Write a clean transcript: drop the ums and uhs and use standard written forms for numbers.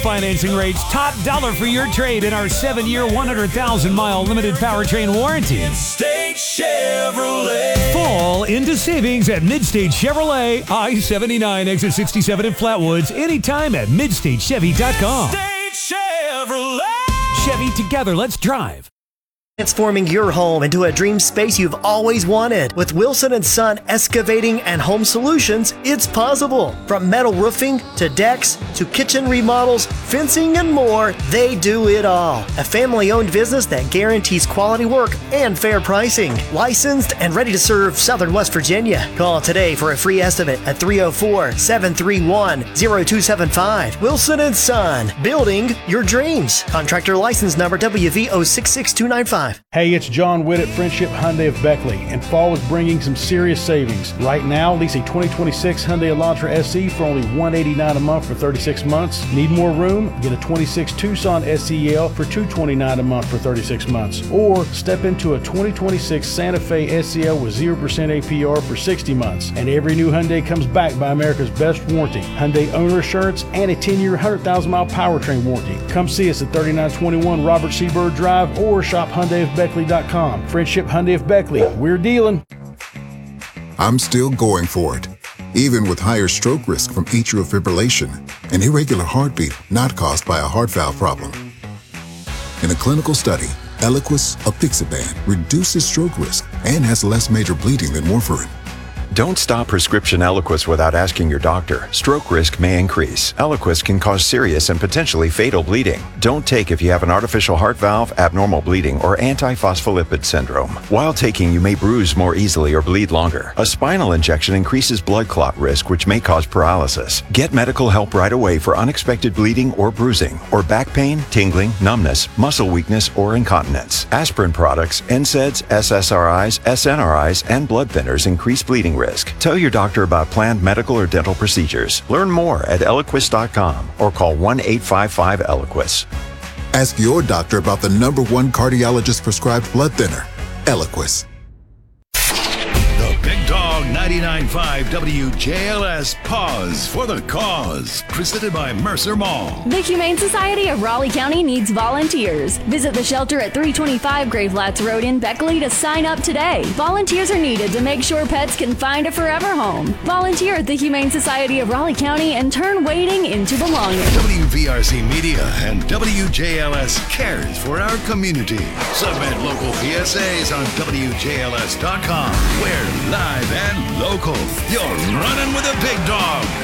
financing rates, top dollar for your trade in our 7-year, 100,000-mile limited powertrain warranty. Midstate Chevrolet. Fall into savings at Midstate Chevrolet, I-79, exit 67 in Flatwoods, anytime at MidstateChevy.com. Midstate Chevrolet. Chevy, together, let's drive. Transforming your home into a dream space you've always wanted. With Wilson & Son Excavating and Home Solutions, it's possible. From metal roofing to decks to kitchen remodels, fencing, and more, they do it all. A family-owned business that guarantees quality work and fair pricing. Licensed and ready to serve Southern West Virginia. Call today for a free estimate at 304-731-0275. Wilson & Son, building your dreams. Contractor license number WV066295. Hey, it's John Witt at Friendship Hyundai of Beckley, and fall is bringing some serious savings. Right now, lease a 2026 Hyundai Elantra SE for only $189 a month for 36 months. Need more room? Get a 26 Tucson SEL for $229 a month for 36 months. Or step into a 2026 Santa Fe SEL with 0% APR for 60 months. And every new Hyundai comes back by America's best warranty, Hyundai owner assurance, and a 10-year, 100,000-mile powertrain warranty. Come see us at 3921 Robert C. Byrd Drive or shop HyundaiofBeckley.com. Friendship Hyundai of Beckley. We're dealing. I'm still going for it, even with higher stroke risk from atrial fibrillation, an irregular heartbeat not caused by a heart valve problem. In a clinical study, Eliquis apixaban reduces stroke risk and has less major bleeding than warfarin. Don't stop prescription Eliquis without asking your doctor. Stroke risk may increase. Eliquis can cause serious and potentially fatal bleeding. Don't take if you have an artificial heart valve, abnormal bleeding, or antiphospholipid syndrome. While taking, you may bruise more easily or bleed longer. A spinal injection increases blood clot risk, which may cause paralysis. Get medical help right away for unexpected bleeding or bruising, or back pain, tingling, numbness, muscle weakness, or incontinence. Aspirin products, NSAIDs, SSRIs, SNRIs, and blood thinners increase bleeding risk. Tell your doctor about planned medical or dental procedures. Learn more at Eliquis.com or call 1-855-ELIQUIS. Ask your doctor about the #1 cardiologist prescribed blood thinner, Eliquis. The Big Dog 99.5 WJLS Pause for the Cause, presented by Mercer Mall. The Humane Society of Raleigh County needs volunteers. Visit the shelter at 325 Grave Flats Road in Beckley to sign up today. Volunteers are needed to make sure pets can find a forever home. Volunteer at the Humane Society of Raleigh County and turn waiting into belonging. WVRC Media and WJLS cares for our community. Submit local PSAs on WJLS.com. We're live and local. You're running with a big dog.